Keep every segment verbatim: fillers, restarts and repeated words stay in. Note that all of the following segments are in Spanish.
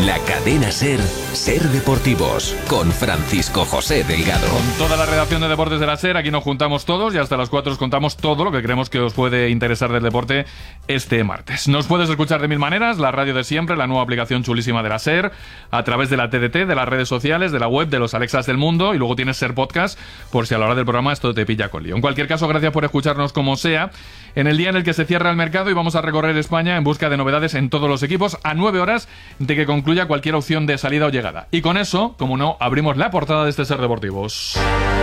la cadena SER, Ser Deportivos, con Francisco José Delgado. Con toda la redacción de Deportes de la SER, aquí nos juntamos todos y hasta las cuatro os contamos todo lo que creemos que os puede interesar del deporte este martes. Nos puedes escuchar de mil maneras, la radio de siempre, la nueva aplicación chulísima de la SER, a través de la T D T, de las redes sociales, de la web, de los Alexas del mundo, y luego tienes SER Podcast, por si a la hora del programa esto te pilla con lío. En cualquier caso, gracias por escucharnos como sea, en el día en el que se cierra el mercado y vamos a recorrer España en busca de novedades en todos los equipos, a nueve horas de que concluya cualquier opción de salida o llegada. Y con eso, como no, abrimos la portada de este Ser Deportivos.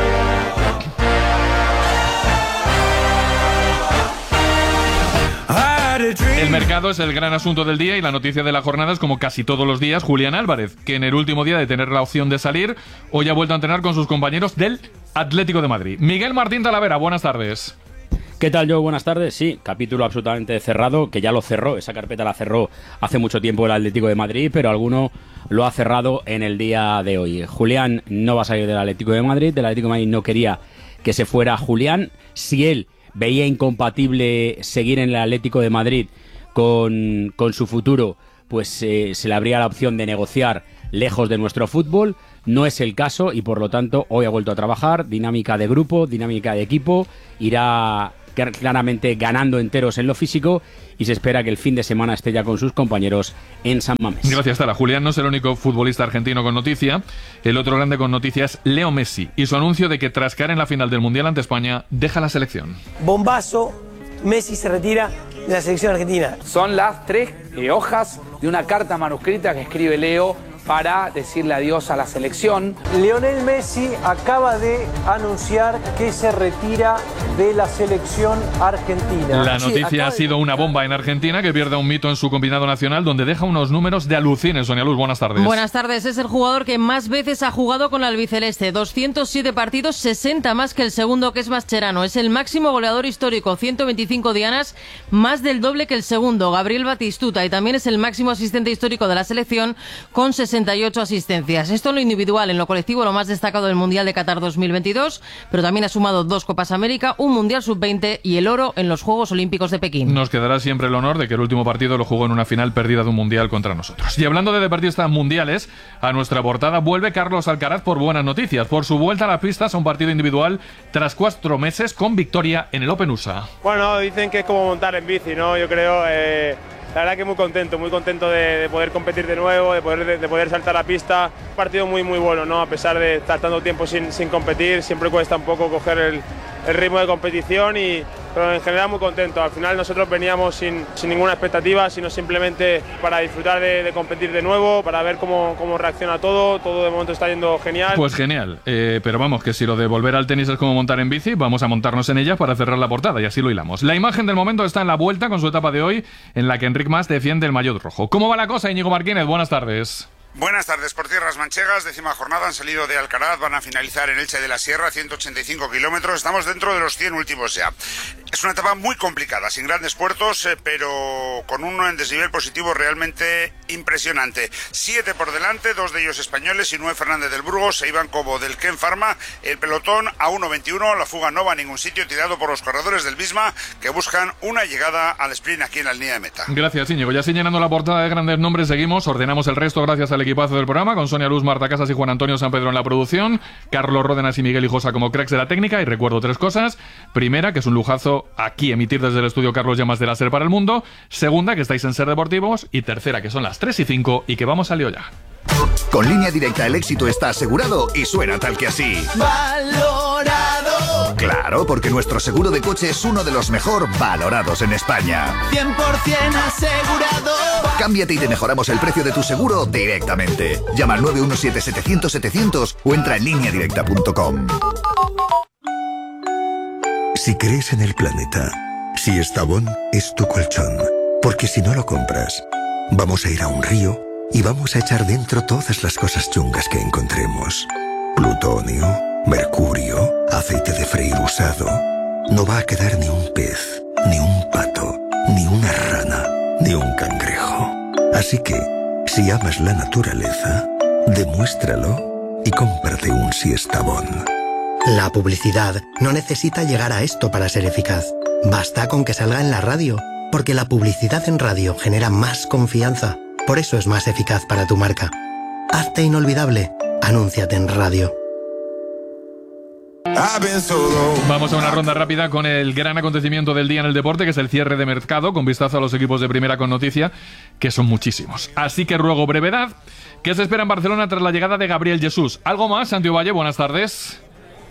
El mercado es el gran asunto del día y la noticia de la jornada es, como casi todos los días, Julián Álvarez, que en el último día de tener la opción de salir, hoy ha vuelto a entrenar con sus compañeros del Atlético de Madrid. Miguel Martín Talavera, buenas tardes. ¿Qué tal, Joe? Buenas tardes. Sí, capítulo absolutamente cerrado, que ya lo cerró, esa carpeta la cerró hace mucho tiempo el Atlético de Madrid, pero alguno lo ha cerrado en el día de hoy. Julián no va a salir del Atlético de Madrid, el Atlético de Madrid no quería que se fuera Julián. Si él veía incompatible seguir en el Atlético de Madrid con, con su futuro, pues eh, se le abría la opción de negociar lejos de nuestro fútbol. No es el caso y por lo tanto hoy ha vuelto a trabajar, dinámica de grupo, dinámica de equipo, irá claramente ganando enteros en lo físico y se espera que el fin de semana esté ya con sus compañeros en San Mamés. Gracias, Tala. Julián no es el único futbolista argentino con noticia. El otro grande con noticia es Leo Messi y su anuncio de que tras caer en la final del Mundial ante España deja la selección. Bombazo, Messi se retira de la selección argentina. Son las tres eh, hojas de una carta manuscrita que escribe Leo para decirle adiós a la selección. Lionel Messi acaba de anunciar que se retira de la selección argentina. La noticia sí, ha sido una bomba en Argentina, que pierde un mito en su combinado nacional, donde deja unos números de alucines. Sonia Luz, buenas tardes. Buenas tardes. Es el jugador que más veces ha jugado con la albiceleste. doscientos siete partidos, sesenta más que el segundo, que es Mascherano. Es el máximo goleador histórico, ciento veinticinco dianas, más del doble que el segundo, Gabriel Batistuta. Y también es el máximo asistente histórico de la selección, con sesenta y ocho asistencias. Esto en lo individual. En lo colectivo, lo más destacado del Mundial de Qatar dos mil veintidós, pero también ha sumado dos Copas América, un Mundial sub veinte y el oro en los Juegos Olímpicos de Pekín. Nos quedará siempre el honor de que el último partido lo jugó en una final perdida de un Mundial contra nosotros. Y hablando de deportistas mundiales, a nuestra portada vuelve Carlos Alcaraz por buenas noticias, por su vuelta a las pistas a un partido individual tras cuatro meses con victoria en el Open U S A. Bueno, dicen que es como montar en bici, ¿no? Yo creo... Eh... La verdad que muy contento, muy contento de, de poder competir de nuevo, de poder, de, de poder saltar la pista. Un partido muy muy bueno, ¿no? A pesar de estar tanto tiempo sin, sin competir, siempre cuesta un poco coger el, el ritmo de competición, y, pero en general muy contento. Al final nosotros veníamos sin, sin ninguna expectativa, sino simplemente para disfrutar de, de competir de nuevo, para ver cómo, cómo reacciona todo. Todo de momento está yendo genial. Pues genial, eh, pero vamos, que si lo de volver al tenis es como montar en bici, vamos a montarnos en ella para cerrar la portada y así lo hilamos. La imagen del momento está en la vuelta con su etapa de hoy, en la que Enric Mas defiende el maillot rojo. ¿Cómo va la cosa, Íñigo Martínez? Buenas tardes. Buenas tardes. Por tierras manchegas, décima jornada, han salido de Alcaraz, van a finalizar en Elche de la Sierra, ciento ochenta y cinco kilómetros, estamos dentro de los cien últimos ya. Es una etapa muy complicada, sin grandes puertos, eh, pero con un desnivel positivo realmente impresionante. Siete por delante, dos de ellos españoles, Inúe Fernández del Burgos e Iván Cobo del Ken Pharma. El pelotón a uno veintiuno, la fuga no va a ningún sitio, tirado por los corredores del Visma, que buscan una llegada al sprint aquí en la línea de meta. Gracias, Íñigo. Ya llenando la portada de grandes nombres, seguimos, ordenamos el resto gracias al equipazo del programa, con Sonia Luz, Marta Casas y Juan Antonio San Pedro en la producción, Carlos Ródenas y Miguel Hijosa como cracks de la técnica. Y recuerdo tres cosas: primera, que es un lujazo aquí emitir desde el estudio Carlos Llamas de la SER para el mundo; segunda, que estáis en SER Deportivos; y tercera, que son las tres y cinco y que vamos al lío ya. Con Línea Directa el éxito está asegurado y suena tal que así. ¡Valorado! Claro, porque nuestro seguro de coche es uno de los mejor valorados en España. cien por ciento asegurado. Cámbiate y te mejoramos el precio de tu seguro directamente. Llama al nueve uno siete setecientos setecientos o entra en línea directa punto com. Si crees en el planeta, si Estavón es tu colchón, porque si no lo compras, vamos a ir a un río y vamos a echar dentro todas las cosas chungas que encontremos. Plutonio, mercurio, aceite de freír usado. No va a quedar ni un pez, ni un pato, ni una rana, ni un cangrejo. Así que, si amas la naturaleza, demuéstralo y cómprate un Siestabón. La publicidad no necesita llegar a esto para ser eficaz. Basta con que salga en la radio, porque la publicidad en radio genera más confianza. Por eso es más eficaz para tu marca. Hazte inolvidable. Anúnciate en radio. Vamos a una ronda rápida con el gran acontecimiento del día en el deporte, que es el cierre de mercado, con vistazo a los equipos de primera con noticia, que son muchísimos. Así que ruego brevedad. ¿Qué se espera en Barcelona tras la llegada de Gabriel Jesús? ¿Algo más, Santiago Valle? Buenas tardes.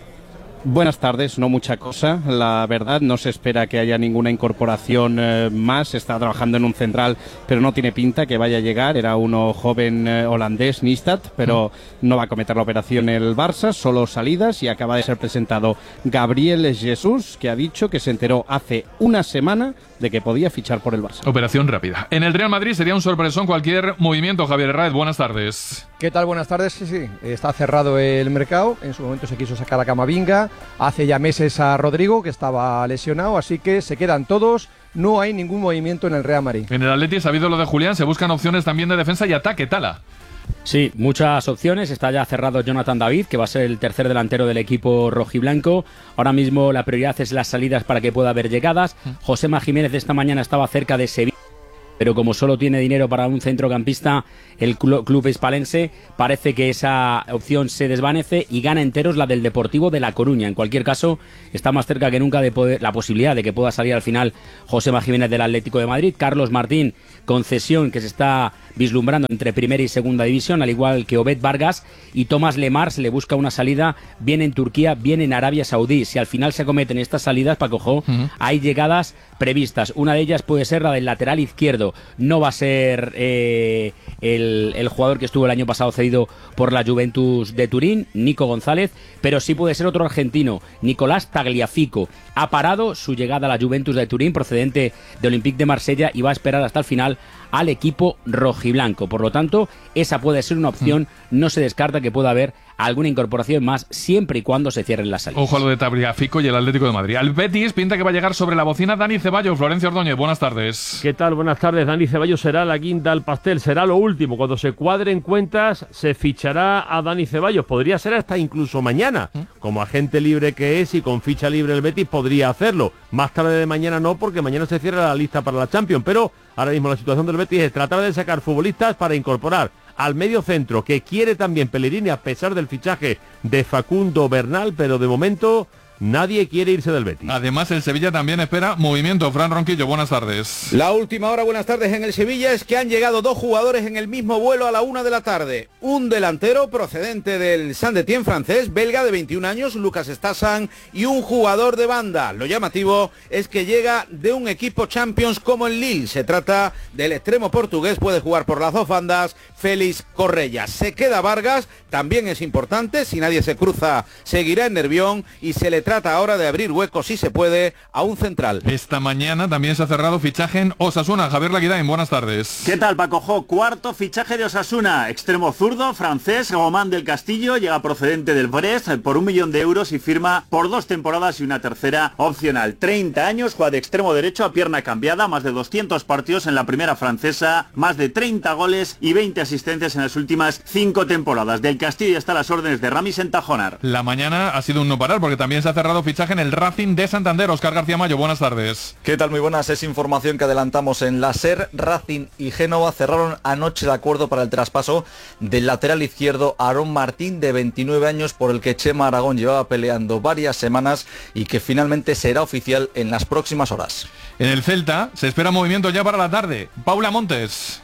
Buenas tardes, no mucha cosa, la verdad, no se espera que haya ninguna incorporación eh, más, está trabajando en un central, pero no tiene pinta que vaya a llegar, era uno joven eh, holandés, Nistat, pero mm. no va a cometer la operación el Barça, solo salidas, y acaba de ser presentado Gabriel Jesús, que ha dicho que se enteró hace una semana de que podía fichar por el Barça. Operación rápida. En el Real Madrid sería un sorpresón cualquier movimiento. Javier Herráez, buenas tardes. ¿Qué tal? Buenas tardes. Sí, sí, está cerrado el mercado. En su momento se quiso sacar a Camavinga. Hace ya meses a Rodrigo, que estaba lesionado, así que se quedan todos. No hay ningún movimiento en el Real Madrid. En el Atleti, sabido lo de Julián, se buscan opciones también de defensa y ataque. Tala. Sí, muchas opciones. Está ya cerrado Jonathan David, que va a ser el tercer delantero del equipo rojiblanco. Ahora mismo la prioridad es las salidas para que pueda haber llegadas. Josema Jiménez esta mañana estaba cerca de Sevilla, pero como solo tiene dinero para un centrocampista, el cl- club hispalense, parece que esa opción se desvanece y gana enteros la del Deportivo de La Coruña. En cualquier caso, está más cerca que nunca de poder, la posibilidad de que pueda salir al final Josema Jiménez del Atlético de Madrid. Carlos Martín, concesión que se está vislumbrando entre primera y segunda división, al igual que Obed Vargas, y Tomás Lemar se le busca una salida bien en Turquía, bien en Arabia Saudí. Si al final se cometen estas salidas, Paco Jo, uh-huh. hay llegadas previstas. Una de ellas puede ser la del lateral izquierdo. No va a ser eh, el, el jugador que estuvo el año pasado cedido por la Juventus de Turín, Nico González, pero sí puede ser otro argentino, Nicolás Tagliafico. Ha parado su llegada a la Juventus de Turín, procedente de Olympique de Marsella, y va a esperar hasta el final al equipo rojiblanco. Por lo tanto, esa puede ser una opción. No se descarta que pueda haber alguna incorporación más, siempre y cuando se cierren las salidas. Ojo a lo de Tagliafico y el Atlético de Madrid. Al Betis pinta que va a llegar sobre la bocina Dani Ceballos. Florencio Ordóñez, buenas tardes. ¿Qué tal? Buenas tardes. Dani Ceballos será la guinda al pastel, será lo último. Cuando se cuadren cuentas, se fichará a Dani Ceballos. Podría ser hasta incluso mañana. Como agente libre que es y con ficha libre el Betis, podría hacerlo. Más tarde de mañana no, porque mañana se cierra la lista para la Champions. Pero ahora mismo la situación del Betis es tratar de sacar futbolistas para incorporar al medio centro, que quiere también Pellegrini a pesar del fichaje de Facundo Bernal, pero de momento nadie quiere irse del Betis. Además, el Sevilla también espera movimiento. Fran Ronquillo, buenas tardes. La última hora, buenas tardes, en el Sevilla es que han llegado dos jugadores en el mismo vuelo a la una de la tarde. Un delantero procedente del Saint-Étienne francés, belga de veintiún años, Lucas Stassan, y un jugador de banda. Lo llamativo es que llega de un equipo Champions como el Lille. Se trata del extremo portugués, puede jugar por las dos bandas, Félix Correia. Se queda Vargas, también es importante, si nadie se cruza, seguirá en Nervión, y se le trata ahora de abrir huecos, si se puede, a un central. Esta mañana también se ha cerrado fichaje en Osasuna. Javier Laguidain, buenas tardes. ¿Qué tal, Paco Jo? Cuarto fichaje de Osasuna. Extremo zurdo, francés, Román del Castillo, llega procedente del Brest por un millón de euros y firma por dos temporadas y una tercera opcional. treinta años, juega de extremo derecho a pierna cambiada, más de doscientos partidos en la primera francesa, más de treinta goles y veinte asistencias en las últimas cinco temporadas. Del Castillo está a las órdenes de Rami Sentajonar. La mañana ha sido un no parar, porque también se ha cerrado fichaje en el Racing de Santander. Óscar García Mayo, buenas tardes. ¿Qué tal? Muy buenas. Es información que adelantamos en la SER. Racing y Génova cerraron anoche el acuerdo para el traspaso del lateral izquierdo Aarón Martín, de veintinueve años, por el que Chema Aragón llevaba peleando varias semanas y que finalmente será oficial en las próximas horas. En el Celta se espera movimiento ya para la tarde. Paula Montes.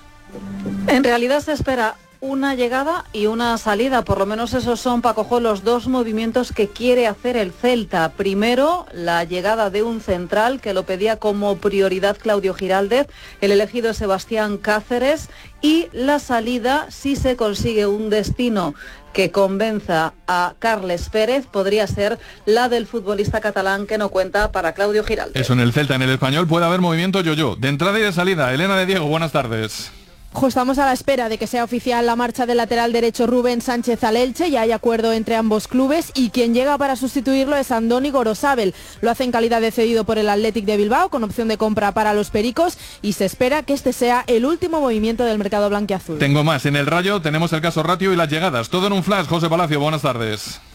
En realidad se espera una llegada y una salida, por lo menos esos son, Paco Jo, los dos movimientos que quiere hacer el Celta. Primero, la llegada de un central, que lo pedía como prioridad Claudio Giraldez, el elegido es Sebastián Cáceres, y la salida, si se consigue un destino que convenza a Carles Pérez, podría ser la del futbolista catalán, que no cuenta para Claudio Giraldez. Eso, en el Celta. En el Español puede haber movimiento yo-yo. De entrada y de salida, Elena de Diego, buenas tardes. Estamos a la espera de que sea oficial la marcha del lateral derecho Rubén Sánchez al Elche. Ya hay acuerdo entre ambos clubes y quien llega para sustituirlo es Andoni Gorosabel. Lo hace en calidad de cedido por el Athletic de Bilbao, con opción de compra para los Pericos, y se espera que este sea el último movimiento del mercado blanquiazul. Tengo más. En el Rayo tenemos el caso Ratio y las llegadas. Todo en un flash. José Palacio, buenas tardes.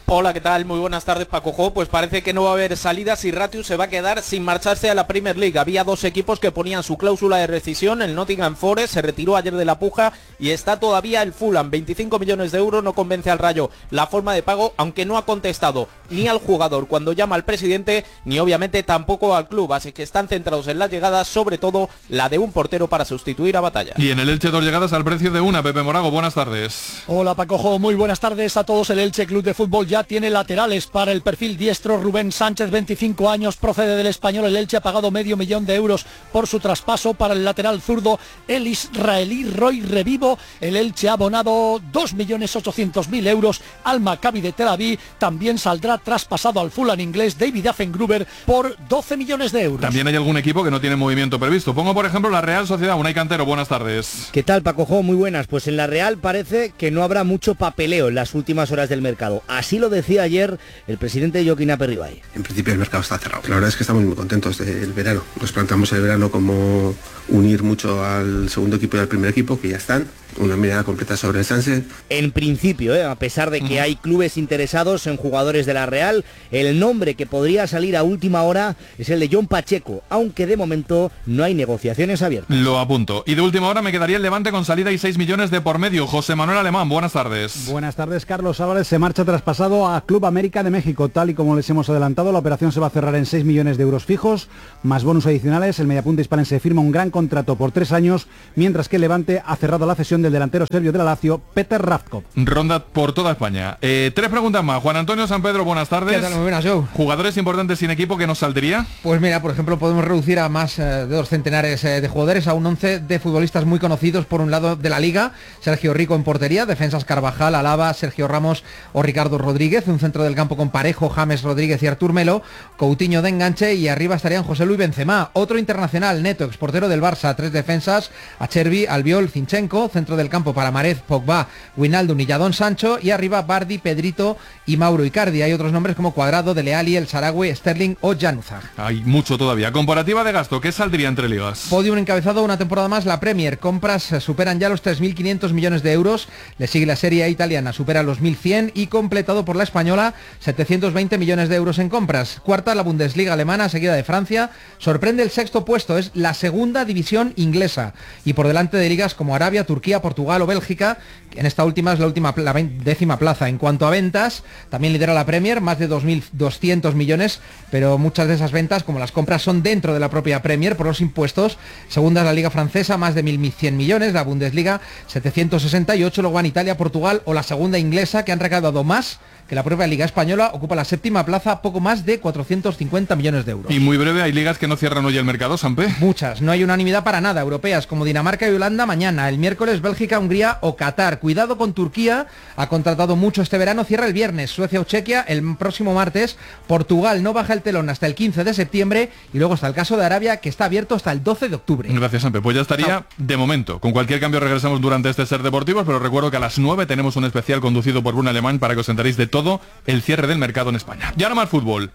Hola, ¿qué tal? Muy buenas tardes, Paco Jo. Pues parece que no va a haber salidas y Ratius se va a quedar sin marcharse a la Premier League. Había dos equipos que ponían su cláusula de rescisión. El Nottingham Forest se retiró ayer de la puja y está todavía el Fulham. veinticinco millones de euros, no convence al Rayo la forma de pago, aunque no ha contestado ni al jugador cuando llama al presidente, ni obviamente tampoco al club. Así que están centrados en las llegadas, sobre todo la de un portero para sustituir a Batalla. Y en el Elche dos llegadas al precio de una. Pepe Morago, buenas tardes. Hola, Paco Jo, muy buenas tardes a todos. El Elche Club de Fútbol ya tiene laterales para el perfil diestro. Rubén Sánchez, veinticinco años, procede del Español. El Elche ha pagado medio millón de euros por su traspaso. Para el lateral zurdo, el israelí Roy Revivo, el Elche ha abonado dos millones ochocientos mil euros al Maccabi de Tel Aviv. También saldrá traspasado al Fulham inglés David Affengruber por doce millones de euros. También hay algún equipo que no tiene movimiento previsto. Pongo por ejemplo la Real Sociedad. Unai Cantero, buenas tardes. ¿Qué tal, Paco Jo? Muy buenas. Pues en la Real parece que no habrá mucho papeleo en las últimas horas del mercado. Así lo decía ayer el presidente Joaquín Aperribay. En principio el mercado está cerrado. La verdad es que estamos muy contentos del verano. Nos planteamos el verano como unir mucho al segundo equipo y al primer equipo, que ya están. Una mirada completa sobre el Sunset. En principio, ¿eh? a pesar de que hay clubes interesados en jugadores de la Real, el nombre que podría salir a última hora es el de John Pacheco, aunque de momento no hay negociaciones abiertas. Lo apunto. Y de última hora me quedaría el Levante con salida y seis millones de por medio. José Manuel Alemán, buenas tardes. Buenas tardes. Carlos Álvarez se marcha traspasado a Club América de México. Tal y como les hemos adelantado, la operación se va a cerrar en seis millones de euros fijos, más bonus adicionales. El mediapunta hispalense firma un gran contrato por tres años, mientras que el Levante ha cerrado la cesión del delantero serbio de la Lazio, Peter Ravkov. Ronda por toda España. Eh, tres preguntas más. Juan Antonio San Pedro, buenas tardes. ¿Qué tal? Muy buenas, Joe. ¿Jugadores importantes sin equipo que nos saldría? Pues mira, por ejemplo, podemos reducir a más eh, de dos centenares eh, de jugadores, a un once de futbolistas muy conocidos. Por un lado de la Liga, Sergio Rico en portería, defensas Carvajal, Alaba, Sergio Ramos o Ricardo Rodríguez, un centro del campo con Parejo, James Rodríguez y Artur Melo, Coutinho de enganche, y arriba estarían José Luis Benzema. Otro internacional, Neto, exportero del Barça, tres defensas, Acherbi, Albiol, Zinchenko, centro del campo para Marez, Pogba, Wijnaldum y Jadon Sancho, y arriba Bardi, Pedrito y Mauro Icardi. Hay otros nombres como Cuadrado, Dele Alli, El Sarawi, Sterling o Januzaj. Hay mucho todavía. Comparativa de gasto, ¿qué saldría entre ligas? Podium encabezado una temporada más la Premier. Compras eh, superan ya los tres mil quinientos millones de euros. Le sigue la Serie A italiana, supera los mil cien, y completado por la española, setecientos veinte millones de euros en compras. Cuarta la Bundesliga alemana, seguida de Francia. Sorprende el sexto puesto, es la segunda división inglesa. Y por delante de ligas como Arabia, Turquía, Portugal o Bélgica. En esta última es la última la décima plaza. En cuanto a ventas, también lidera la Premier, más de dos mil doscientos millones, pero muchas de esas ventas, como las compras, son dentro de la propia Premier por los impuestos. Segunda es la Liga Francesa, más de mil cien millones, la Bundesliga setecientos sesenta y ocho, luego van Italia, Portugal o la segunda inglesa, que han recaudado más que la propia Liga Española. Ocupa la séptima plaza, poco más de cuatrocientos cincuenta millones de euros. Y muy breve, ¿hay ligas que no cierran hoy el mercado, Sampe? Muchas, no hay unanimidad para nada. Europeas como Dinamarca y Holanda mañana, el miércoles Bélgica, Hungría o Qatar. Cuidado con Turquía, ha contratado mucho este verano, cierra el viernes. Suecia o Chequia el próximo martes. Portugal no baja el telón hasta el quince de septiembre, y luego está el caso de Arabia, que está abierto hasta el doce de octubre. Gracias, Sampe. Pues ya estaría. Chao. De momento. Con cualquier cambio regresamos durante este Ser Deportivos, pero recuerdo que a las nueve tenemos un especial conducido por Bruno Alemán para que os enteréis de todo el cierre del mercado en España. Y ahora más fútbol.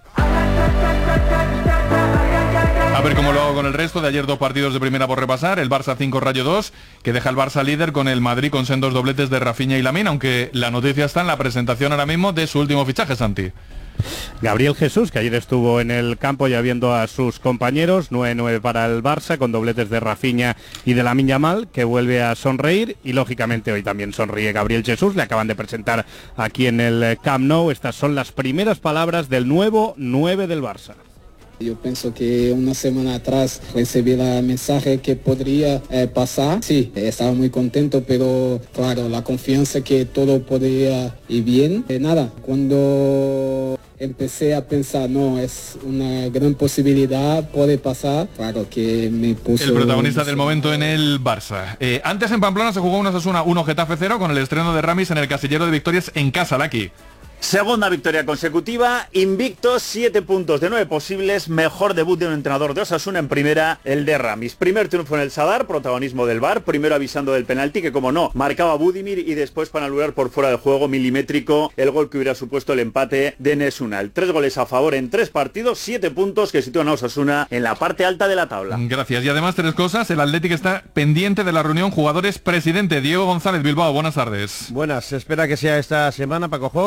A ver cómo lo hago con el resto. De ayer dos partidos de primera por repasar. El Barça cinco, Rayo dos, que deja el Barça líder con el Madrid con sendos dobletes de Rafinha y Lamine, aunque la noticia está en la presentación ahora mismo de su último fichaje, Santi. Gabriel Jesús, que ayer estuvo en el campo ya viendo a sus compañeros. nueve nueve para el Barça, con dobletes de Rafinha y de Lamine Yamal, que vuelve a sonreír, y lógicamente hoy también sonríe Gabriel Jesús. Le acaban de presentar aquí en el Camp Nou. Estas son las primeras palabras del nuevo nueve del Barça. Yo pienso que una semana atrás recibí el mensaje que podría eh, pasar. Sí, estaba muy contento, pero claro, la confianza que todo podría ir bien. Eh, nada, cuando empecé a pensar, no, es una gran posibilidad, puede pasar, claro que me puso... El protagonista del momento en el Barça. Eh, antes en Pamplona se jugó un Osasuna uno Getafe cero con el estreno de Ramis en el casillero de victorias en casa, Laki. Segunda victoria consecutiva, invictos, siete puntos de nueve posibles, mejor debut de un entrenador de Osasuna en primera, el de Ramis. Primer triunfo en el Sadar, protagonismo del V A R, primero avisando del penalti, que como no, marcaba Budimir, y después para anular por fuera de juego milimétrico el gol que hubiera supuesto el empate de Nesunal. Tres goles a favor en tres partidos, siete puntos que sitúan a Osasuna en la parte alta de la tabla. Gracias. Y además tres cosas, el Athletic está pendiente de la reunión jugadores-presidente. Diego González, Bilbao, buenas tardes. Buenas, se espera que sea esta semana, Paco Jo, que para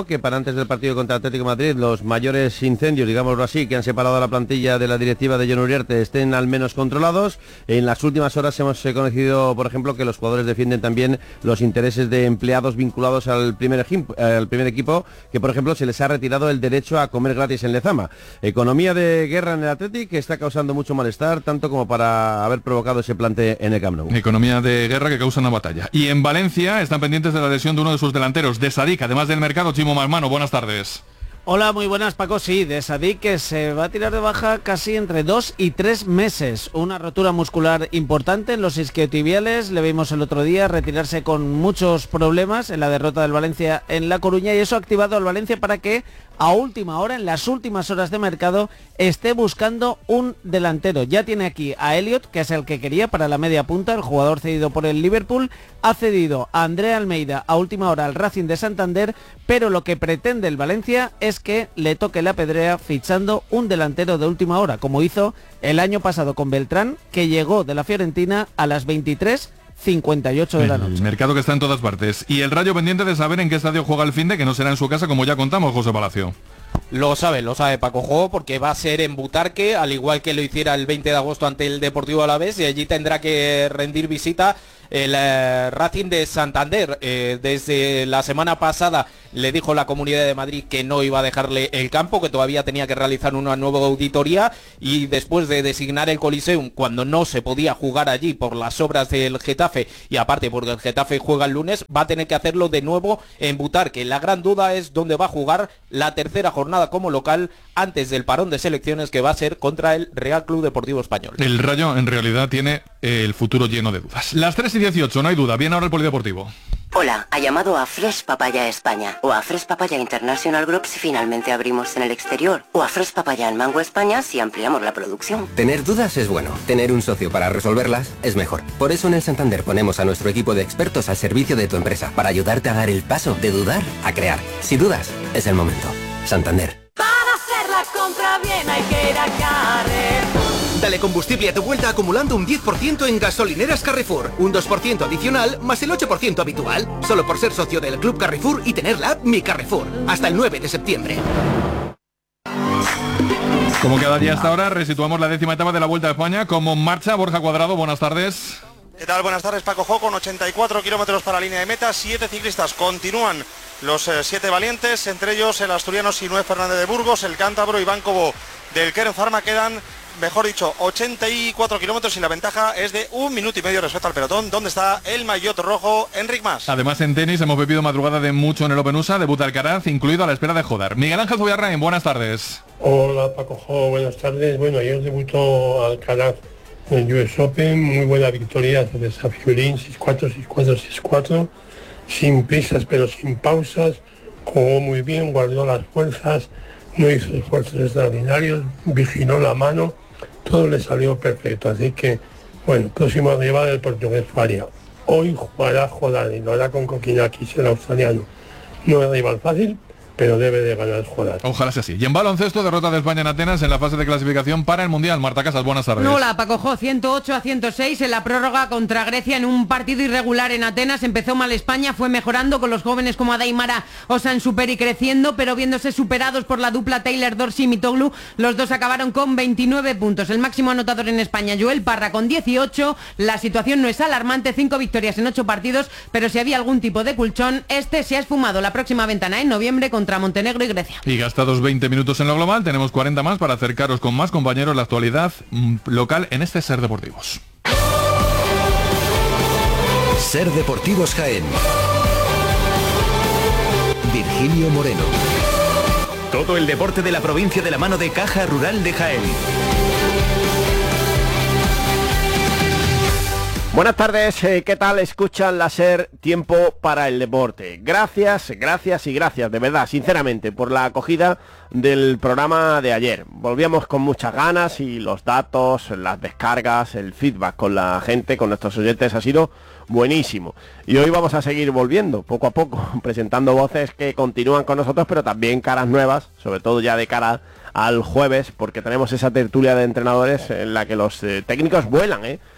antes del partido contra Atlético de Madrid, los mayores incendios, digámoslo así, que han separado a la plantilla de la directiva de Jon Uriarte estén al menos controlados. En las últimas horas hemos conocido, por ejemplo, que los jugadores defienden también los intereses de empleados vinculados al primer, al primer equipo, que por ejemplo se les ha retirado el derecho a comer gratis en Lezama. Economía de guerra en el Athletic que está causando mucho malestar, tanto como para haber provocado ese plante en el Camp Nou. Economía de guerra que causa una batalla. Y en Valencia están pendientes de la lesión de uno de sus delanteros, de Sadik, además del mercado. Chimo Malmano, buenas tardes. Hola, muy buenas, Paco. Sí, de Sadik, que se va a tirar de baja casi entre dos y tres meses. Una rotura muscular importante en los isquiotibiales. Le vimos el otro día retirarse con muchos problemas en la derrota del Valencia en La Coruña, y eso ha activado al Valencia para que a última hora, en las últimas horas de mercado, esté buscando un delantero. Ya tiene aquí a Elliot, que es el que quería para la media punta, el jugador cedido por el Liverpool. Ha cedido a Andrea Almeida a última hora al Racing de Santander, pero lo que pretende el Valencia es que le toque la pedrea fichando un delantero de última hora, como hizo el año pasado con Beltrán, que llegó de la Fiorentina a las veintitrés cincuenta y ocho de la noche. El mercado que está en todas partes. Y el Rayo pendiente de saber en qué estadio juega el finde, que no será en su casa, como ya contamos, José Palacio. Lo sabe, lo sabe Paco Jo, porque va a ser en Butarque, al igual que lo hiciera el veinte de agosto ante el Deportivo Alavés, y allí tendrá que rendir visita el eh, Racing de Santander. Eh, desde la semana pasada le dijo la Comunidad de Madrid que no iba a dejarle el campo, que todavía tenía que realizar una nueva auditoría, y después de designar el Coliseum cuando no se podía jugar allí por las obras del Getafe, y aparte porque el Getafe juega el lunes, va a tener que hacerlo de nuevo en Butarque. La gran duda es dónde va a jugar la tercera jornada como local antes del parón de selecciones, que va a ser contra el Real Club Deportivo Español. El Rayo en realidad tiene el futuro lleno de dudas. Las tres y dieciocho, no hay duda. Viene ahora el Polideportivo. Hola, ha llamado a Fresh Papaya España o a Fresh Papaya International Group si finalmente abrimos en el exterior, o a Fresh Papaya en Mango España si ampliamos la producción. Tener dudas es bueno, tener un socio para resolverlas es mejor. Por eso en el Santander ponemos a nuestro equipo de expertos al servicio de tu empresa, para ayudarte a dar el paso de dudar a crear. Si dudas, es el momento. Santander. Para hacer la compra bien hay que ir a Carrefour. Dale combustible a tu vuelta acumulando un diez por ciento en gasolineras Carrefour, un dos por ciento adicional más el ocho por ciento habitual, solo por ser socio del Club Carrefour y tener la app Mi Carrefour, hasta el nueve de septiembre. Como cada día hasta ahora, resituamos la décima etapa de la Vuelta a España. Como en marcha, Borja Cuadrado, buenas tardes. ¿Qué tal? Buenas tardes, Paco Jo, con ochenta y cuatro kilómetros para la línea de meta, siete ciclistas continúan los eh, siete valientes, entre ellos el asturiano Sinué Fernández de Burgos, el cántabro Iván Cobo del Kern Pharma. Quedan, mejor dicho, ochenta y cuatro kilómetros y la ventaja es de un minuto y medio respecto al pelotón. ¿Dónde está el maillot rojo, Enric Mas? Además, en tenis hemos vivido madrugada de mucho en el Open U S A, debuta Alcaraz, incluido a la espera de Jodar. Miguel Ángel Zubiarrain, buenas tardes. Hola, Paco Jo, buenas tardes. Bueno, ayer debutó Alcaraz en el U S Open, muy buena victoria sobre Safiulín, seis cuatro, seis cuatro, seis cuatro, sin prisas pero sin pausas, jugó muy bien, guardó las fuerzas, no hizo esfuerzos extraordinarios, vigiló la mano, todo le salió perfecto, así que, bueno, próximo rival del portugués Faria. Hoy jugará Jodar y lo hará con Kokinakis, el australiano. No es rival fácil, pero debe de ganar Jodar. Ojalá sea así. Y en baloncesto, derrota de España en Atenas en la fase de clasificación para el Mundial. Marta Casas, buenas tardes. Hola, Paco Jo, ciento ocho a ciento seis en la prórroga contra Grecia en un partido irregular en Atenas. Empezó mal España, fue mejorando con los jóvenes como Adaimara Osan Superi creciendo, pero viéndose superados por la dupla Taylor Dorsey y Mitoglu, los dos acabaron con veintinueve puntos. El máximo anotador en España, Joel Parra, con dieciocho. La situación no es alarmante, cinco victorias en ocho partidos, pero si había algún tipo de colchón, este se ha esfumado. La próxima ventana en noviembre contra contra Montenegro y Grecia. Y gastados veinte minutos en lo global, tenemos cuarenta más para acercaros con más compañeros la actualidad mm, local en este Ser Deportivos. Ser Deportivos Jaén. Virgilio Moreno. Todo el deporte de la provincia de la mano de Caja Rural de Jaén. Buenas tardes, eh, ¿qué tal? Escuchan la SER Tiempo para el Deporte. Gracias, gracias y gracias, de verdad, sinceramente, por la acogida del programa de ayer. Volvíamos con muchas ganas y los datos, las descargas, el feedback con la gente, con nuestros oyentes ha sido buenísimo. Y hoy vamos a seguir volviendo, poco a poco, presentando voces que continúan con nosotros, pero también caras nuevas, sobre todo ya de cara al jueves, porque tenemos esa tertulia de entrenadores en la que los eh, técnicos vuelan, ¿eh?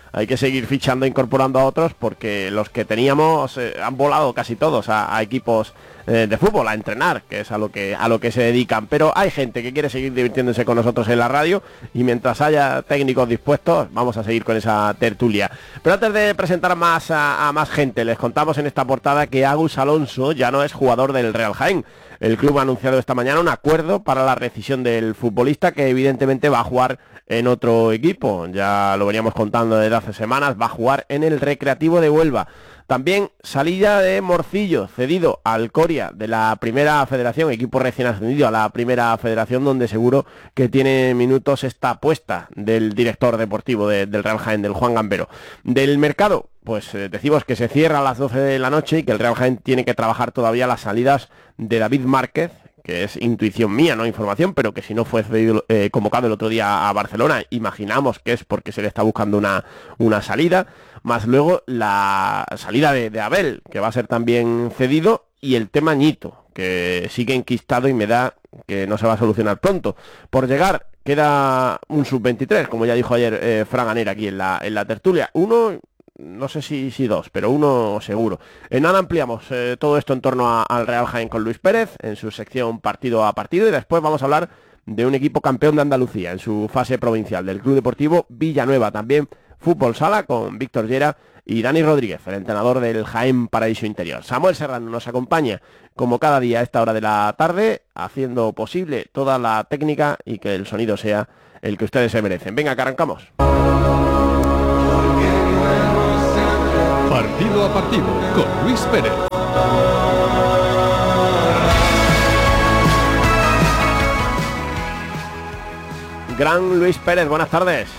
hay que seguir fichando e incorporando a otros, porque los que teníamos eh, han volado casi todos a, a equipos eh, de fútbol, a entrenar, que es a lo que a lo que se dedican. Pero hay gente que quiere seguir divirtiéndose con nosotros en la radio, y mientras haya técnicos dispuestos vamos a seguir con esa tertulia. Pero antes de presentar más a, a más gente, les contamos en esta portada que Agus Alonso ya no es jugador del Real Jaén. El club ha anunciado esta mañana un acuerdo para la rescisión del futbolista, que evidentemente va a jugar en otro equipo. Ya lo veníamos contando desde hace semanas, va a jugar en el Recreativo de Huelva. También salida de Morcillo, cedido al Coria de la Primera Federación, equipo recién ascendido a la Primera Federación, donde seguro que tiene minutos esta apuesta del director deportivo de, del Real Jaén, del Juan Gambero. Del mercado, pues eh, decimos que se cierra a las doce de la noche y que el Real Jaén tiene que trabajar todavía las salidas de David Márquez, que es intuición mía, no información, pero que si no fue cedido, eh, convocado el otro día a Barcelona, imaginamos que es porque se le está buscando una, una salida, más luego la salida de, de Abel, que va a ser también cedido, y el tema Ñito, que sigue enquistado y me da que no se va a solucionar pronto. Por llegar queda un sub veintitrés, como ya dijo ayer eh, Fran Anera aquí en la, en la tertulia, uno... no sé si, si dos, pero uno seguro. En nada ampliamos eh, todo esto en torno a, al Real Jaén con Luis Pérez, en su sección partido a partido, y después vamos a hablar de un equipo campeón de Andalucía en su fase provincial, del Club Deportivo Villanueva. También fútbol sala con Víctor Llera y Dani Rodríguez, el entrenador del Jaén Paraíso Interior. Samuel Serrano nos acompaña como cada día a esta hora de la tarde, haciendo posible toda la técnica y que el sonido sea el que ustedes se merecen. Venga, que arrancamos. Partido a partido con Luis Pérez. Gran Luis Pérez, buenas tardes.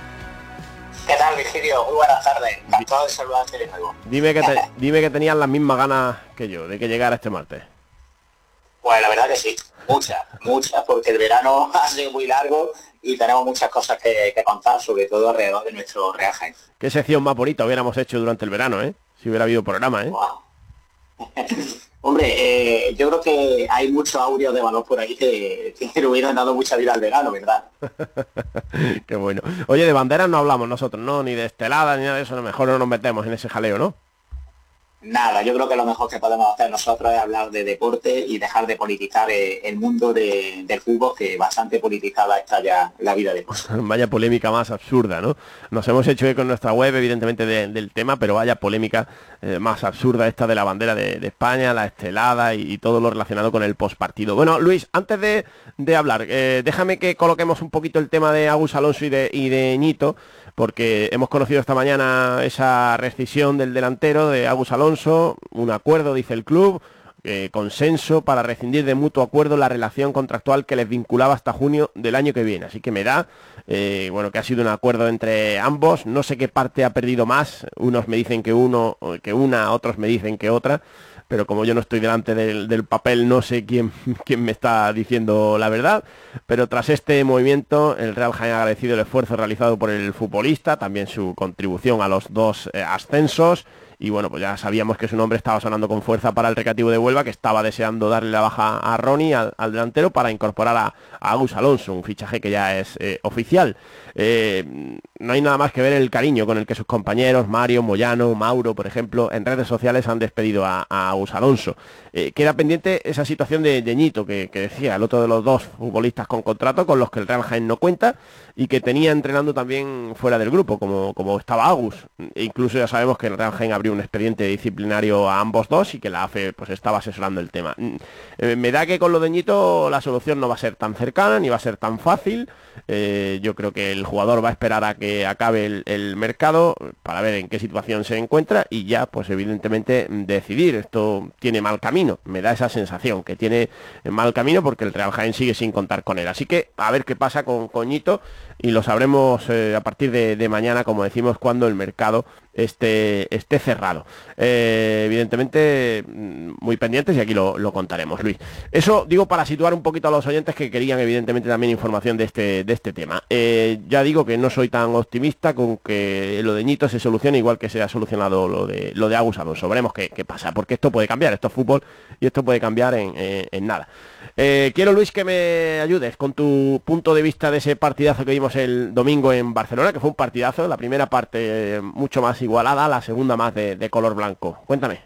¿Qué tal, Virgilio? Muy buenas tardes. Encantado de saludarte de nuevo. Dime que, te, dime que tenías las mismas ganas que yo de que llegara este martes. Pues la verdad que sí, muchas, muchas, porque el verano ha sido muy largo y tenemos muchas cosas que, que contar, sobre todo alrededor de nuestro Real Jaén. Qué sección más bonita hubiéramos hecho durante el verano, ¿eh? Si hubiera habido programa, ¿eh? Wow. Hombre, eh, yo creo que hay mucho audio de valor por ahí que, que le hubieran dado mucha vida al verano, ¿verdad? Qué bueno. Oye, de banderas no hablamos nosotros, ¿no? Ni de esteladas, ni nada de eso. A lo mejor no nos metemos en ese jaleo, ¿no? Nada, yo creo que lo mejor que podemos hacer nosotros es hablar de deporte y dejar de politizar eh, el mundo de, del fútbol, que bastante politizada está ya la vida de cosas. Vaya polémica más absurda, ¿no? Nos hemos hecho eco en nuestra web, evidentemente, de, del tema, pero vaya polémica eh, más absurda esta de la bandera de, de España, la estelada y, y todo lo relacionado con el postpartido. Bueno, Luis, antes de, de hablar, eh, déjame que coloquemos un poquito el tema de Agus Alonso y de, y de Ñito, porque hemos conocido esta mañana esa rescisión del delantero de Agus Alonso, un acuerdo, dice el club, eh, consenso para rescindir de mutuo acuerdo la relación contractual que les vinculaba hasta junio del año que viene. Así que me da, eh, bueno, que ha sido un acuerdo entre ambos. No sé qué parte ha perdido más, unos me dicen que uno, que una, otros me dicen que otra, pero como yo no estoy delante del, del papel, no sé quién, quién me está diciendo la verdad. Pero tras este movimiento, el Real Jaén ha agradecido el esfuerzo realizado por el futbolista, también su contribución a los dos eh, ascensos. Y bueno, pues ya sabíamos que su nombre estaba sonando con fuerza para el Recreativo de Huelva, que estaba deseando darle la baja a Ronnie, al, al delantero, para incorporar a, a Agus Alonso, un fichaje que ya es eh, oficial. Eh, no hay nada más que ver el cariño con el que sus compañeros, Mario, Moyano, Mauro, por ejemplo, en redes sociales han despedido a, a Agus Alonso. Eh, queda pendiente esa situación de Ñito, que, que decía, el otro de los dos futbolistas con contrato, con los que el Real Jaén no cuenta, y que tenía entrenando también fuera del grupo, como, como estaba Agus. E incluso ya sabemos que el Real Jaén abrió un expediente disciplinario a ambos dos y que la A F E pues estaba asesorando el tema. Eh, me da que con lo de Ñito la solución no va a ser tan cercana ni va a ser tan fácil. Eh, yo creo que el jugador va a esperar a que acabe el, el mercado para ver en qué situación se encuentra y ya pues evidentemente decidir. Esto tiene mal camino, me da esa sensación que tiene mal camino porque el Real Jaén sigue sin contar con él. Así que a ver qué pasa con, con Ñito y lo sabremos eh, a partir de, de mañana, como decimos, cuando el mercado esté, esté cerrado. Eh, evidentemente, muy pendientes y aquí lo, lo contaremos, Luis. Eso digo para situar un poquito a los oyentes que querían evidentemente también información de este, de este tema. Eh, ya digo que no soy tan optimista con que lo de Ñito se solucione igual que se ha solucionado lo de, lo de Agus Alonso. Veremos qué, qué pasa, porque esto puede cambiar, esto es fútbol y esto puede cambiar en, en, en nada. Eh, quiero, Luis, que me ayudes con tu punto de vista de ese partidazo que vimos el domingo en Barcelona, que fue un partidazo, la primera parte eh, mucho más igualada, la segunda más de, de color blanco. Cuéntame.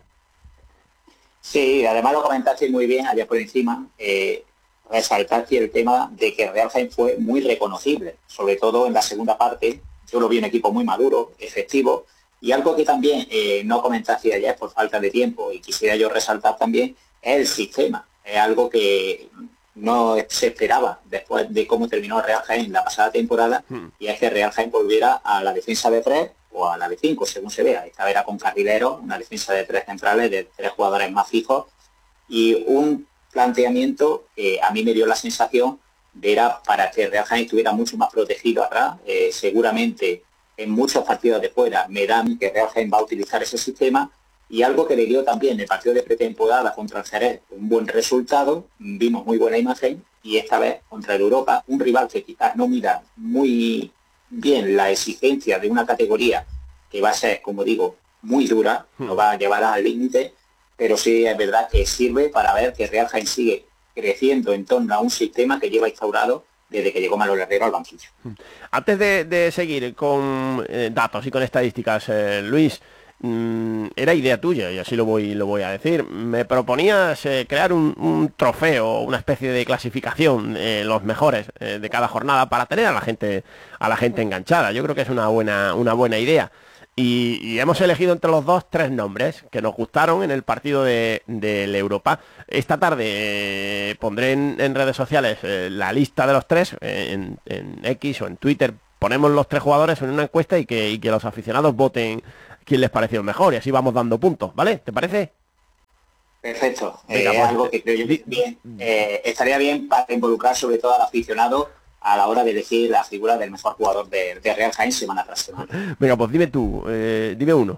Sí, además lo comentaste muy bien allá por encima, eh, resaltaste el tema de que Real Jaén fue muy reconocible, sobre todo en la segunda parte. Yo lo vi un equipo muy maduro, efectivo, y algo que también eh, no comentaste ayer por falta de tiempo y quisiera yo resaltar también es el sistema. Es algo que no se esperaba después de cómo terminó Real Jaén la pasada temporada, hmm. y es que Real Jaén volviera a la defensa de tres o a la de cinco, según se vea. Esta vez era con carrileros, una defensa de tres centrales, de tres jugadores más fijos, y un planteamiento que a mí me dio la sensación de era para que Real Jaén estuviera mucho más protegido atrás. Eh, seguramente en muchos partidos de fuera me dan que Real Jaén va a utilizar ese sistema. Y algo que le dio también el partido de pretemporada contra el Jerez, un buen resultado, vimos muy buena imagen, y esta vez contra el Europa, un rival que quizás no mira muy bien la exigencia de una categoría que va a ser, como digo, muy dura, no va a llevar al límite, pero sí es verdad que sirve para ver que Real Jaén sigue creciendo en torno a un sistema que lleva instaurado desde que llegó Manolo Herrero al banquillo. Antes de, de seguir con eh, datos y con estadísticas, eh, Luis, era idea tuya, y así lo voy lo voy a decir. Me proponías eh, crear un, un trofeo, una especie de clasificación, eh, los mejores eh, de cada jornada, para tener a la gente a la gente enganchada. Yo creo que es una buena una buena idea. Y, y hemos elegido entre los dos tres nombres que nos gustaron en el partido de, de la Europa. Esta tarde eh, pondré en, en redes sociales eh, la lista de los tres, eh, en, en X o en Twitter. Ponemos los tres jugadores en una encuesta y que, y que los aficionados voten quién les pareció mejor, y así vamos dando puntos, ¿vale? ¿Te parece? Perfecto. Venga, eh, pues, algo que creo yo que bien, eh, estaría bien para involucrar sobre todo al aficionado a la hora de elegir la figura del mejor jugador de, de Real Jaén semana tras semana. Venga, pues dime tú, eh, dime uno.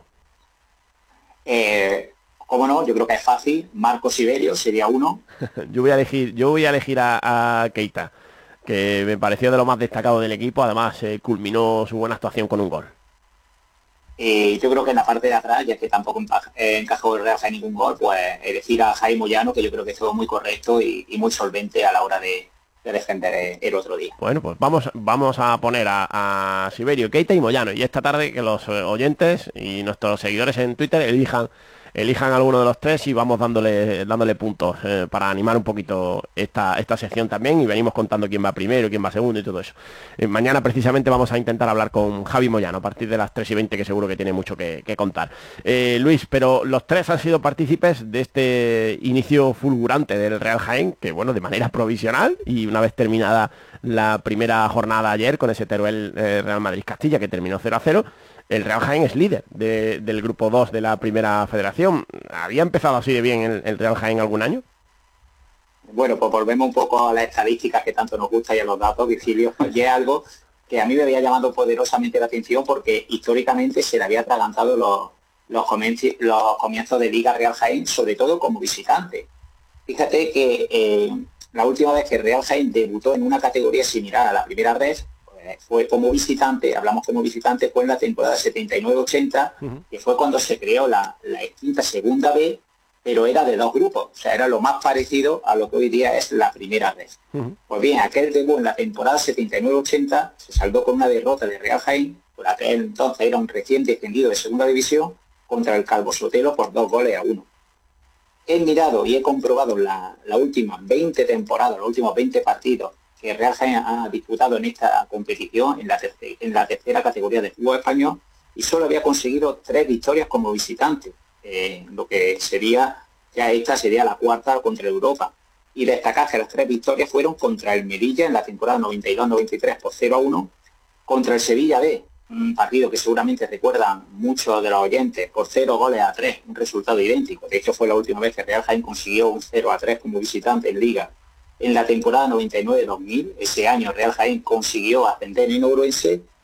Eh, ¿Cómo no? Yo creo que es fácil. Marcos Siberio sería uno. yo voy a elegir, yo voy a elegir a, a Keita, que me pareció de lo más destacado del equipo. Además, eh, culminó su buena actuación con un gol. Eh, yo creo que en la parte de atrás, ya que tampoco eh, encajó el Real Jaén ningún gol, pues elegir a Jaime Moyano, que yo creo que estuvo muy correcto y, y muy solvente a la hora de, de defender el otro día. Bueno, pues vamos vamos a poner a, a Siberio, Keita y Moyano, y esta tarde que los oyentes y nuestros seguidores en Twitter elijan elijan alguno de los tres y vamos dándole dándole puntos eh, para animar un poquito esta esta sección también, y venimos contando quién va primero, quién va segundo y todo eso. Eh, mañana precisamente vamos a intentar hablar con Javi Moyano a partir de las tres y veinte, que seguro que tiene mucho que, que contar. Eh, Luis, pero los tres han sido partícipes de este inicio fulgurante del Real Jaén, que bueno, de manera provisional, y una vez terminada la primera jornada ayer con ese Teruel eh, Real Madrid-Castilla que terminó cero a cero, el Real Jaén es líder de, del grupo dos de la primera federación. ¿Había empezado así de bien el, el Real Jaén algún año? Bueno, pues volvemos un poco a las estadísticas que tanto nos gusta y a los datos, Virgilio, y es algo que a mí me había llamado poderosamente la atención porque históricamente se le había atragantado los, los, comienzos, los comienzos de Liga Real Jaén, sobre todo como visitante. Fíjate que eh, la última vez que Real Jaén debutó en una categoría similar a la primera red fue como visitante, hablamos como visitante, fue en la temporada setenta y nueve ochenta, uh-huh. que fue cuando se creó la, la extinta segunda B, pero era de dos grupos, o sea, era lo más parecido a lo que hoy día es la primera vez. Uh-huh. Pues bien, aquel debut en la temporada setenta y nueve ochenta se saldó con una derrota de Real Jaén, por aquel entonces era un recién descendido de segunda división, contra el Calvo Sotelo por dos goles a uno. He mirado y he comprobado la, la última veinte temporadas, los últimos veinte partidos que Real Jaén ha disputado en esta competición, en la, tercera, en la tercera categoría de fútbol español, y solo había conseguido tres victorias como visitante, eh, lo que sería, ya esta sería la cuarta contra Europa. Y destacar que las tres victorias fueron contra el Melilla en la temporada noventa y dos noventa y tres por cero a uno, contra el Sevilla B, un partido que seguramente recuerdan muchos de los oyentes, por cero goles a tres, un resultado idéntico. De hecho, fue la última vez que Real Jaén consiguió un cero a tres como visitante en Liga. En la temporada noventa y nueve dos mil, ese año Real Jaén consiguió ascender en Ourense,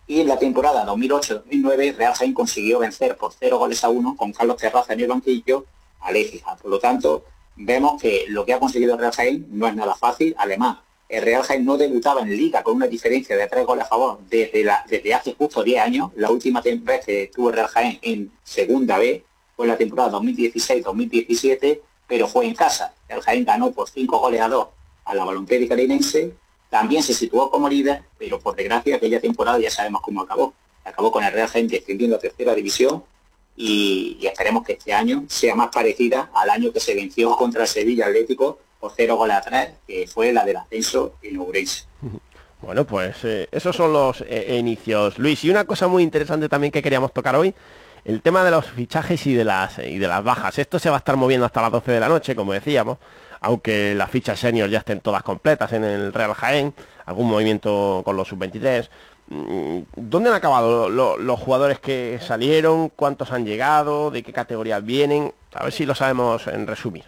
Y en la temporada dos mil ocho dos mil nueve Real Jaén consiguió vencer por cero goles a uno con Carlos Terraza en el banquillo al Écija. Por lo tanto, vemos que lo que ha conseguido el Real Jaén no es nada fácil. Además, el Real Jaén no debutaba en Liga con una diferencia de tres goles a favor desde, la, desde hace justo diez años. La última vez que tuvo el Real Jaén en Segunda B fue en la temporada dos mil dieciséis dos mil diecisiete, pero fue en casa. El Jaén ganó por cinco goles a dos a la Balompédica Linense. También se situó como líder, pero por desgracia aquella temporada ya sabemos cómo acabó. Acabó con el Real Jaén descendiendo a tercera división y, y esperemos que este año sea más parecida al año que se venció contra el Sevilla Atlético por cero goles a tres, que fue la del ascenso en Ourense. Bueno, pues eh, esos son los eh, inicios, Luis. Y una cosa muy interesante también que queríamos tocar hoy, el tema de los fichajes y de las y de las bajas. Esto se va a estar moviendo hasta las doce de la noche, como decíamos, aunque las fichas senior ya estén todas completas en el Real Jaén, algún movimiento con los sub veintitrés. ¿Dónde han acabado lo, lo, los jugadores que salieron? ¿Cuántos han llegado? ¿De qué categorías vienen? A ver si lo sabemos en resumir.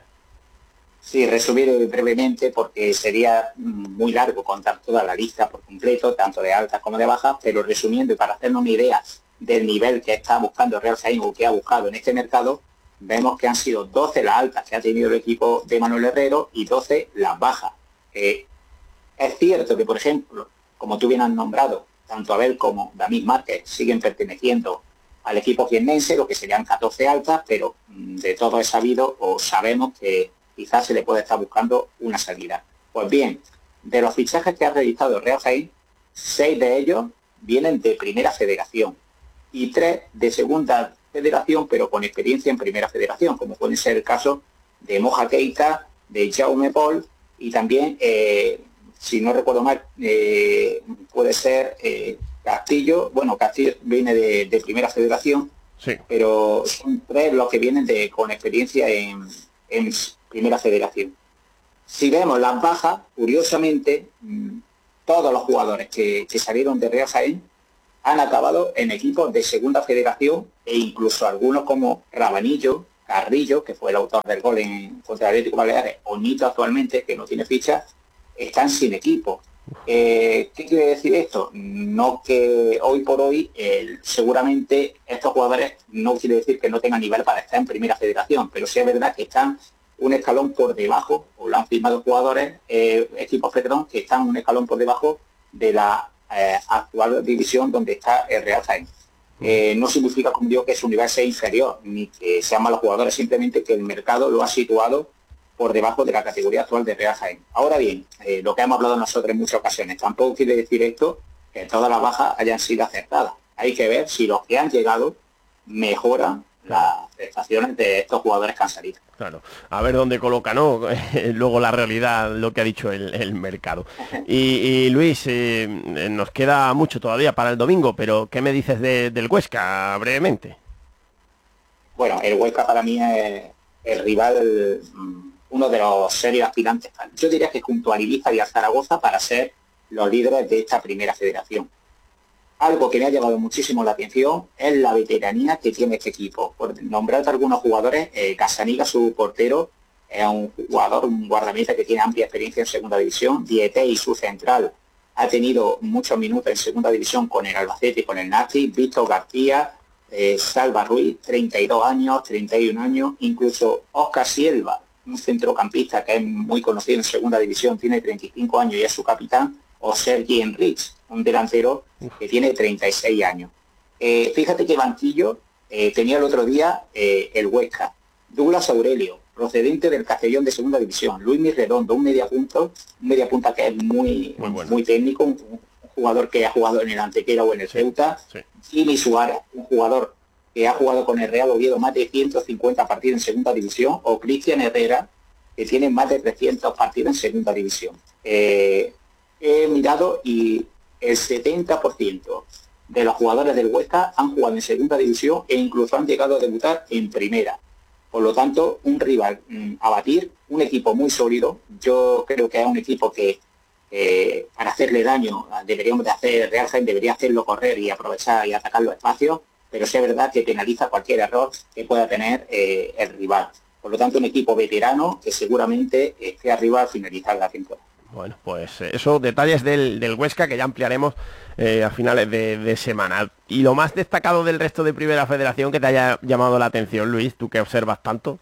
Sí, resumir brevemente porque sería muy largo contar toda la lista por completo, tanto de altas como de bajas, pero resumiendo y para hacernos una idea del nivel que está buscando Real Jaén o que ha buscado en este mercado, vemos que han sido doce las altas que ha tenido el equipo de Manuel Herrero y doce las bajas. Eh, es cierto que, por ejemplo, como tú bien has nombrado, tanto Abel como David Márquez siguen perteneciendo al equipo jiennense, lo que serían catorce altas, pero de todo es sabido o sabemos que quizás se le puede estar buscando una salida. Pues bien, de los fichajes que ha realizado Real Jaén, seis de ellos vienen de Primera Federación y tres de Segunda Federación, pero con experiencia en Primera Federación, como puede ser el caso de Moja Keita, de Jaume Paul y también, eh, si no recuerdo mal, eh, puede ser eh, Castillo. Bueno, Castillo viene de, de Primera Federación, sí, pero son tres los que vienen de con experiencia en, en Primera Federación. Si vemos las bajas, curiosamente, todos los jugadores que, que salieron de Real Jaén han acabado en equipos de Segunda Federación e incluso algunos como Rabanillo, Carrillo, que fue el autor del gol en contra el Atlético Baleares, o Nito actualmente, que no tiene ficha, están sin equipo. Eh, ¿Qué quiere decir esto? No que hoy por hoy eh, seguramente estos jugadores no quiere decir que no tengan nivel para estar en Primera Federación, pero sí es verdad que están un escalón por debajo, o lo han firmado jugadores, eh, equipos, perdón, que están un escalón por debajo de la eh, actual división donde está el Real Jaén. Eh, no significa, como digo, que su nivel sea inferior, ni que sean malos jugadores, simplemente que el mercado lo ha situado por debajo de la categoría actual de Real Jaén. Ahora bien, eh, lo que hemos hablado nosotros en muchas ocasiones, tampoco quiere decir esto que todas las bajas hayan sido acertadas. Hay que ver si los que han llegado mejoran las prestaciones de estos jugadores que han salido. Claro, a ver dónde coloca, ¿no? Luego la realidad, lo que ha dicho el, el mercado. Y, y Luis, eh, nos queda mucho todavía para el domingo, pero ¿qué me dices de, del Huesca, brevemente? Bueno, el Huesca para mí es el rival, uno de los serios aspirantes. Yo diría que junto al Ibiza y al Zaragoza para ser los líderes de esta Primera Federación. Algo que me ha llamado muchísimo la atención es la veteranía que tiene este equipo. Por nombrar algunos jugadores, eh, Casaniga, su portero, es un jugador, un guardameta que tiene amplia experiencia en Segunda División. Dietey, su central, ha tenido muchos minutos en Segunda División con el Albacete y con el Nasti. Víctor García, eh, Salva Ruiz, treinta y dos años, treinta y un años. Incluso Óscar Silva, un centrocampista que es muy conocido en Segunda División, tiene treinta y cinco años y es su capitán. O Sergi Enrich, un delantero que tiene treinta y seis años. Eh, fíjate que banquillo eh, tenía el otro día eh, el Huesca. Douglas Aurelio, procedente del Castellón de Segunda División. Luis Mirredondo, un mediapunto, un mediapunta que es muy, muy, bueno. muy técnico, un, un jugador que ha jugado en el Antequera o en el sí, Ceuta. Sí. Jimmy Suárez, un jugador que ha jugado con el Real Oviedo más de ciento cincuenta partidos en Segunda División. O Cristian Herrera, que tiene más de trescientos partidos en Segunda División. Eh, he mirado y el setenta por ciento de los jugadores del Huesca han jugado en Segunda División e incluso han llegado a debutar en Primera. Por lo tanto, un rival mmm, a batir, un equipo muy sólido. Yo creo que es un equipo que eh, para hacerle daño deberíamos de hacer, Real Jaén debería hacerlo correr y aprovechar y atacar los espacios, pero sí es verdad que penaliza cualquier error que pueda tener eh, el rival. Por lo tanto, un equipo veterano que seguramente esté arriba al finalizar la temporada. Bueno, pues esos detalles del, del Huesca que ya ampliaremos eh, a finales de, de semana. Y lo más destacado del resto de Primera Federación que te haya llamado la atención, Luis, tú que observas tanto.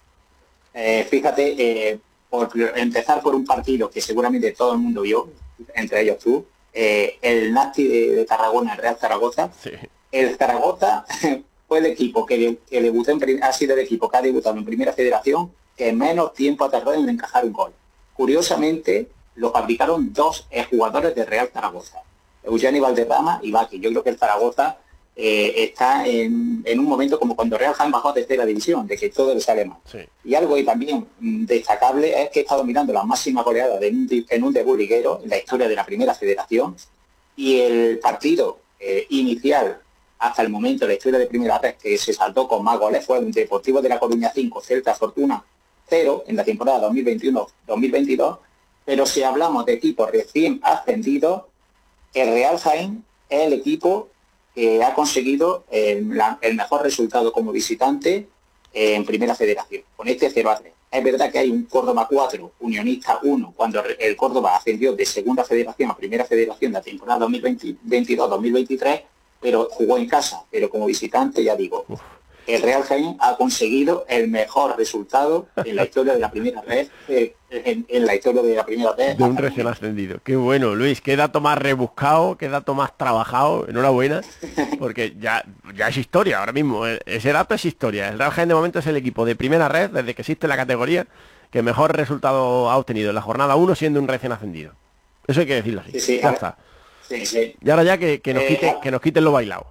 Eh, fíjate, eh, por empezar por un partido que seguramente todo el mundo vio, entre ellos tú, eh, el Nasti de, de Tarragona, el Real Zaragoza. Sí. El Zaragoza fue el equipo que, de, que debutó en, ha sido el equipo que ha debutado en Primera Federación que menos tiempo ha tardado en encajar un gol. Curiosamente, lo fabricaron dos eh, jugadores de Real Zaragoza, Eugenio Valderrama y Baki. Yo creo que el Zaragoza eh, está en, en un momento como cuando Real Jaén bajó a tercera división, de que todo le sale mal. Sí. Y algo y también mm, destacable es que he estado mirando la máxima goleada de un, en un debut liguero en la historia de la Primera Federación, y el partido eh, inicial hasta el momento de la historia de Primera Red que se saltó con más goles fue un Deportivo de La Coruña cinco, Celta Fortuna cero en la temporada dos mil veintiuno dos mil veintidós. Pero si hablamos de equipos recién ascendidos, el Real Jaén es el equipo que ha conseguido eh, la, el mejor resultado como visitante eh, en Primera Federación, con este cero a tres. Es verdad que hay un Córdoba cuatro, Unionista uno, cuando el Córdoba ascendió de Segunda Federación a Primera Federación la temporada dos mil veintidós dos mil veintitrés, pero jugó en casa, pero como visitante, ya digo, Uf. el Real Jaén ha conseguido el mejor resultado en la historia de la Primera Red, eh, en, en la historia de la Primera Red. De un recién ascendido. Qué bueno, Luis, qué dato más rebuscado, qué dato más trabajado, enhorabuena, porque ya, ya es historia ahora mismo, ese dato es historia. El Real Jaén de momento es el equipo de Primera Red, desde que existe la categoría, que mejor resultado ha obtenido en la jornada uno siendo un recién ascendido. Eso hay que decirlo así. Sí, sí, ya a, está. Sí, sí. Y ahora ya que, que, nos, eh, quiten, que nos quiten lo bailado.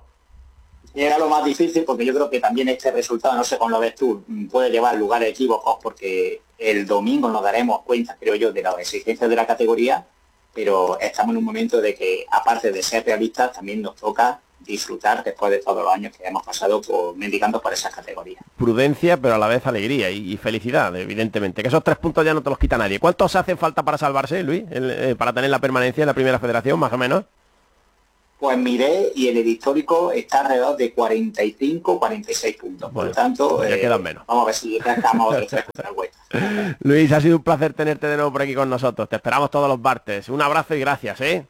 Y era lo más difícil, porque yo creo que también este resultado, no sé cómo lo ves tú, puede llevar lugares equívocos, porque el domingo nos daremos cuenta, creo yo, de las exigencias de la categoría, pero estamos en un momento de que, aparte de ser realistas, también nos toca disfrutar después de todos los años que hemos pasado por, mendigando por esas categorías. Prudencia, pero a la vez alegría y, y felicidad, evidentemente. Que esos tres puntos ya no te los quita nadie. ¿Cuántos hacen falta para salvarse, Luis, el, eh, para tener la permanencia en la Primera Federación, más o menos? Pues miré y en el histórico está alrededor de cuarenta y cinco, cuarenta y seis puntos. Bueno, por lo tanto, pues ya eh, quedan menos. Vamos a ver si rascamos otros tres puntos vueltas. Luis, ha sido un placer tenerte de nuevo por aquí con nosotros. Te esperamos todos los martes. Un abrazo y gracias, ¿eh?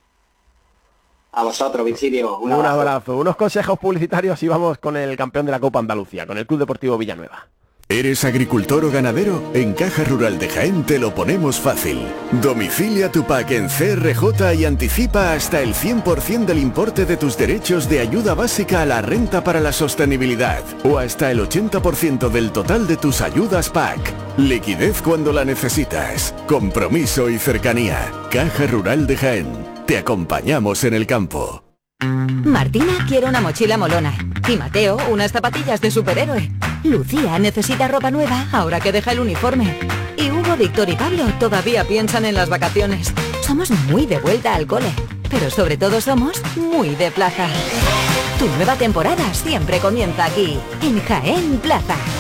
A vosotros, Virgilio. Un, un abrazo. abrazo. Unos consejos publicitarios y vamos con el campeón de la Copa Andalucía, con el Club Deportivo Villanueva. ¿Eres agricultor o ganadero? En Caja Rural de Jaén te lo ponemos fácil. Domicilia tu pack en C R J y anticipa hasta el cien por ciento del importe de tus derechos de ayuda básica a la renta para la sostenibilidad o hasta el ochenta por ciento del total de tus ayudas P A C. Liquidez cuando la necesitas. Compromiso y cercanía. Caja Rural de Jaén. Te acompañamos en el campo. Martina quiere una mochila molona y Mateo unas zapatillas de superhéroe. Lucía necesita ropa nueva ahora que deja el uniforme. Y Hugo, Víctor y Pablo todavía piensan en las vacaciones. Somos muy de vuelta al cole, pero sobre todo somos muy de plaza. Tu nueva temporada siempre comienza aquí, en Jaén Plaza.